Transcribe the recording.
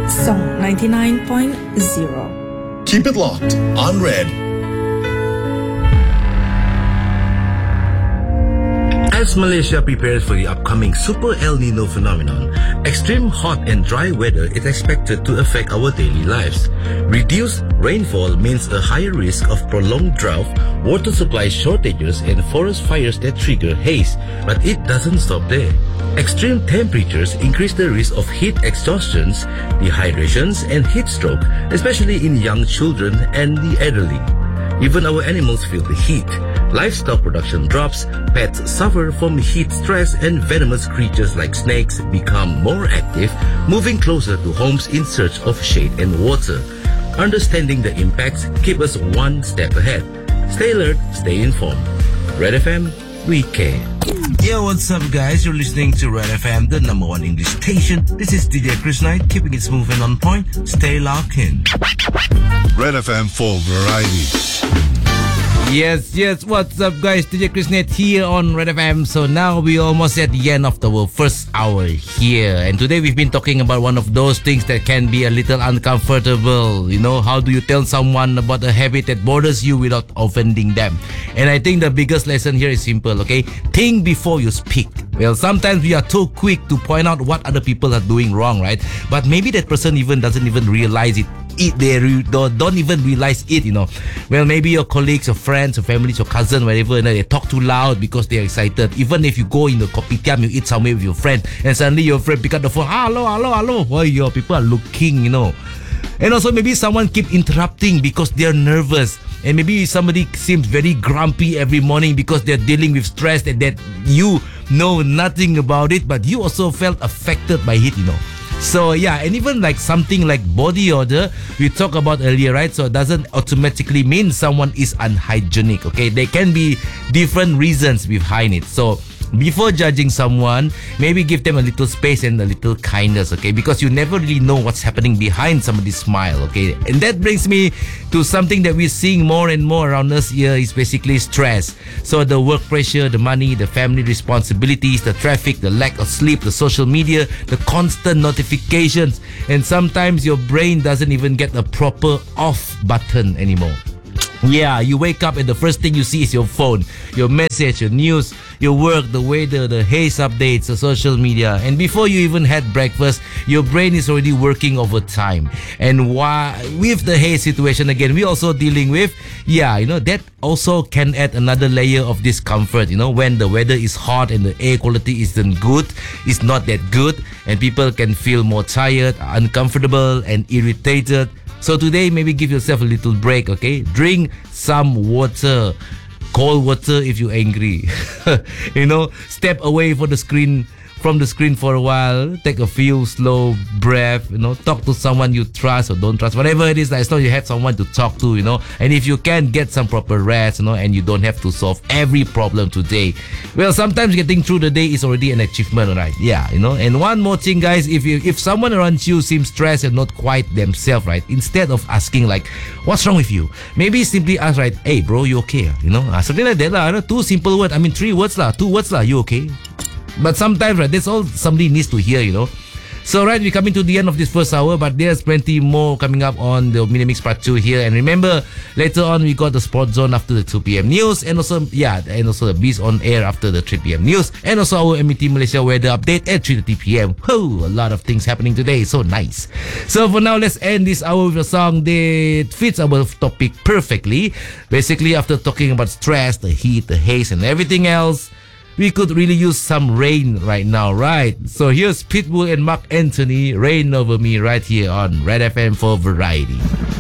Song 99.0. Keep it locked on Red. As Malaysia prepares for the upcoming Super El Nino phenomenon, extreme hot and dry weather is expected to affect our daily lives. Reduced rainfall means a higher risk of prolonged drought, water supply shortages, and forest fires that trigger haze. But it doesn't stop there. Extreme temperatures increase the risk of heat exhaustions, dehydrations, and heat stroke, especially in young children and the elderly. Even our animals feel the heat. Livestock production drops, pets suffer from heat stress, and venomous creatures like snakes become more active, moving closer to homes in search of shade and water. Understanding the impacts keep us one step ahead. Stay alert, stay informed. Red FM, we care. Yo, what's up guys? You're listening to Red FM, the number one English station. This is DJ Chris Knight, keeping it smooth and on point. Stay locked in. Red FM for variety. Yes, what's up guys, DJ Chris Knight here on Red FM. So now we're almost at the end of our first hour here, and today we've been talking about one of those things that can be a little uncomfortable. You know, how do you tell someone about a habit that bothers you without offending them? And I think the biggest lesson here is simple, okay? Think before you speak. Well, sometimes we are too quick to point out what other people are doing wrong, right? But maybe that person doesn't even realize it. They don't even realize it, you know. Well, maybe your colleagues, your friends, your family, your cousin, whatever, they talk too loud because they're excited. Even if you go in the kopitiam, you eat somewhere with your friend, and suddenly your friend pick up the phone, hello. Why your people are looking, you know. And also maybe someone keep interrupting because they're nervous. And maybe somebody seems very grumpy every morning because they're dealing with stress and that you know nothing about it, but you also felt affected by it, you know. So yeah, and even like something like body odor we talked about earlier, right? So it doesn't automatically mean someone is unhygienic, okay? There can be different reasons behind it. So before judging someone, maybe give them a little space and a little kindness, okay? Because you never really know what's happening behind somebody's smile, okay? And that brings me to something that we're seeing more and more around us here is basically stress. So the work pressure, the money, the family responsibilities, the traffic, the lack of sleep, the social media, the constant notifications, and sometimes your brain doesn't even get a proper off button anymore. Yeah, you wake up and the first thing you see is your phone, your message, your news, your work, the weather, the haze updates, the social media. And before you even had breakfast, your brain is already working overtime. And with the haze situation again, we're also dealing with, that also can add another layer of discomfort. You know, when the weather is hot and the air quality isn't good, it's not that good, and people can feel more tired, uncomfortable, and irritated. So today, maybe give yourself a little break, okay? Drink some water, cold water if you're angry. Step away from the screen for a while. Take a few slow breaths, talk to someone you trust or don't trust. Whatever it is, as long as you have someone to talk to, And if you can, get some proper rest, and you don't have to solve every problem today. Well, sometimes getting through the day is already an achievement, right? Yeah, And one more thing, guys, if someone around you seems stressed and not quite themselves, right? Instead of asking like, what's wrong with you? Maybe simply ask, right? Hey, bro, you okay? Something like that, two simple words. 3 words, 2 words, you okay? But sometimes, right, that's all somebody needs to hear, So, right, we're coming to the end of this first hour, but there's plenty more coming up on the Mini Mix Part 2 here. And remember, later on, we got the Sport Zone after the 2 p.m. news, and also the Beast on Air after the 3 p.m. news, and also our MET Malaysia weather update at 3:30 p.m. Whoa, a lot of things happening today, so nice. So, for now, let's end this hour with a song that fits our topic perfectly. Basically, after talking about stress, the heat, the haze, and everything else, we could really use some rain right now, right? So here's Pitbull and Mark Anthony, Rain Over Me, right here on Red FM for Variety.